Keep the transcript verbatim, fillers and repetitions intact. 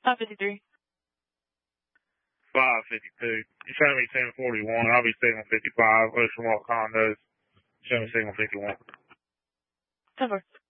five fifty-three. five fifty-two. You show me ten forty-one. I'll be signal fifty-five. Ocean Walk condos. Show me signal fifty-one. ten four.